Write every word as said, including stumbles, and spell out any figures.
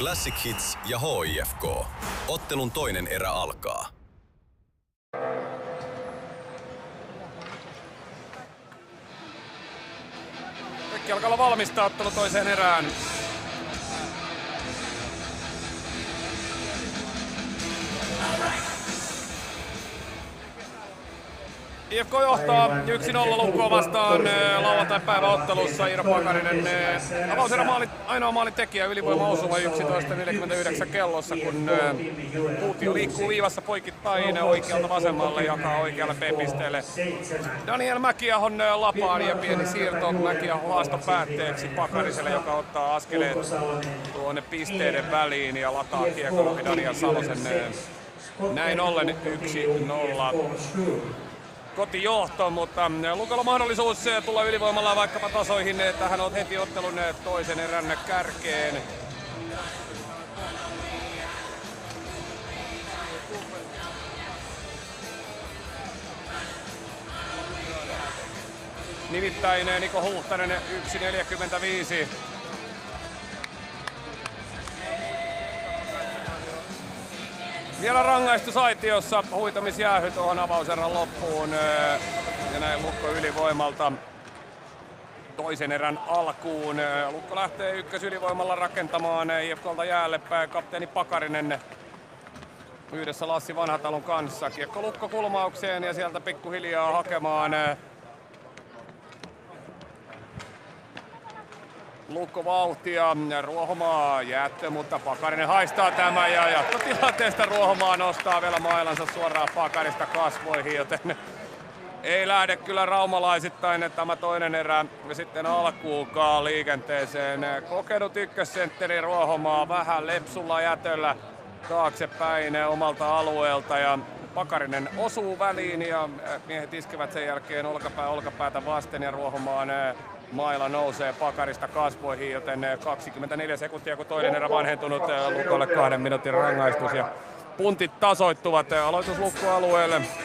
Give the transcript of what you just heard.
Classic Hits ja H I F K. Ottelun toinen erä alkaa. Kaikki alkaa olla valmista ottelu toiseen erään. I F K johtaa yksi nolla Lukkoa vastaan lauantai-päivän ottelussa. Iiro Pakarinen avauserän maali, ainoa maalin tekijä, ylivoima osuva yksitoista neljäkymmentäyhdeksän kellossa, kun Puutio liikkuu viivassa poikittain oikealta vasemmalle, jakaa oikealle B-pisteelle Daniel Mäkiahon lapaan ja pieni siirto Mäkiahon haaston päätteeksi Pakariselle, joka ottaa askeleet tuonne pisteiden väliin ja lataa kiekon ohi Daniel Salosen. Näin ollen yksi nolla. Kotijohto, mutta Lukolla mahdollisuus tulla ylivoimalla vaikkapa tasoihin tähän on heti ottelun toisen erän kärkeen. Nimittäin Niko Huhtanen yksi neljäkymmentäviisi. Vielä rangaistusaitiossa huitamisjäähy tuohon avauserän loppuun ja näin Lukko ylivoimalta toisen erän alkuun. Lukko lähtee ykkösylivoimalla rakentamaan I F K:lta jäälle päin kapteeni Pakarinen yhdessä Lassi Vanhatalon kanssa. Kiekko Lukko kulmaukseen ja sieltä pikkuhiljaa hakemaan Lukko vauhtia, Ruohomaa jättö, mutta Pakarinen haistaa tämän ja jatkotilanteesta Ruohomaa nostaa vielä mailansa suoraan Pakarista kasvoihin, joten ei lähde kyllä raumalaisittain tämä toinen erä sitten alkuukaan liikenteeseen. Kokenut ykkössentteri Ruohomaa vähän lepsulla jätöllä taaksepäin omalta alueelta ja Pakarinen osuu väliin ja miehet iskevät sen jälkeen olkapää olkapäätä vasten ja Ruohomaan maila nousee Pakarista kasvoihin, joten kaksikymmentäneljä sekuntia kun toinen erä vanhentunut Lukolle kahden minuutin rangaistus ja puntit tasoittuvat aloitus Lukko alueelle.